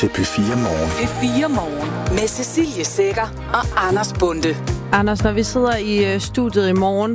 til P4 Morgen. P4 Morgen med Cecilie Sækker og Anders Bonde. Anders, når vi sidder i studiet i morgen,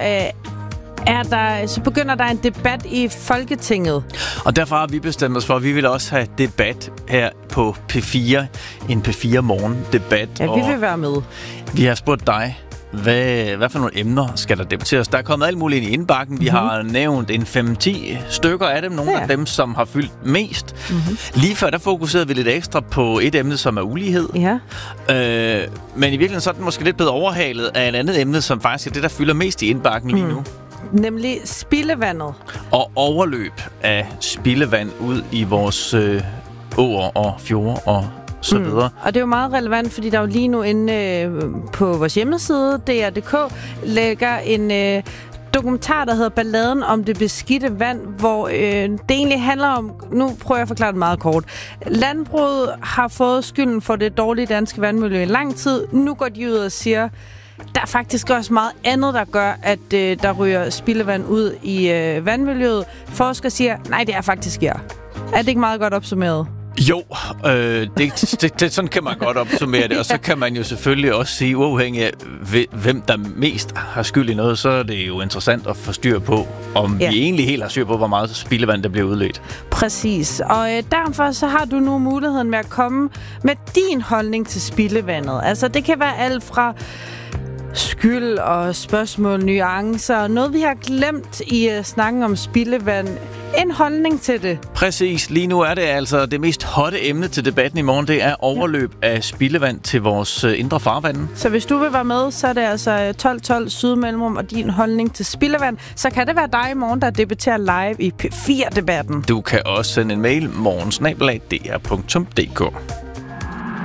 så begynder der en debat i Folketinget. Og derfor har vi bestemt os for, at vi vil også have debat her på P4. En P4 Morgen-debat. Ja, vi vil være med. Vi har spurgt dig, hvad for nogle emner skal der debatteres? Der er kommet alt muligt ind i indbakken. Vi har nævnt en 5-10 stykker af dem. Nogle af dem, som har fyldt mest. Lige før, der fokuserede vi lidt ekstra på et emne, som er ulighed. Ja. Men i virkeligheden så er den måske lidt blevet overhalet af et andet emne, som faktisk er det, der fylder mest i indbakken lige nu. Nemlig spildevandet. Og overløb af spildevand ud i vores åer og fjorde og så videre. Og det er jo meget relevant, fordi der er jo lige nu inde på vores hjemmeside, DR.dk, lægger en dokumentar, der hedder Balladen om det beskidte vand, hvor det egentlig handler om, nu prøver jeg at forklare det meget kort. Landbruget har fået skylden for det dårlige danske vandmiljø i lang tid. Nu går de ud og siger, der er faktisk også meget andet, der gør, at der ryger spildevand ud i vandmiljøet. Forskere siger, nej, det er faktisk jer. Er det ikke meget godt opsummeret? Jo, sådan kan man godt opsummere det. Og så kan man jo selvfølgelig også sige, uafhængig af hvem der mest har skyld i noget, så er det jo interessant at få styr på, om vi egentlig helt har styr på, hvor meget spildevand der bliver udledt. Præcis. Og derfor så har du nu muligheden med at komme med din holdning til spildevandet. Altså, det kan være alt fra skyld og spørgsmål, nuancer, noget vi har glemt i snakken om spildevand. En holdning til det. Præcis. Lige nu er det altså det mest hotte emne til debatten i morgen. Det er overløb af spildevand til vores indre farvande. Så hvis du vil være med, så er det altså 12 Sydmellemrum og din holdning til spildevand. Så kan det være dig i morgen, der debatterer live i P4-debatten. Du kan også sende en mail morgen@dr.dk.